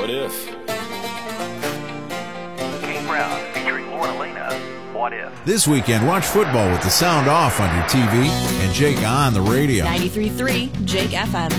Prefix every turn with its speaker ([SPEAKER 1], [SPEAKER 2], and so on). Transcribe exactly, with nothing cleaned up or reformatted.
[SPEAKER 1] What if?
[SPEAKER 2] Kane Brown featuring Lauren Elena. What if?
[SPEAKER 3] This weekend, watch football with the sound off on your T V and Jake on the radio.
[SPEAKER 4] ninety-three point three Jake F M.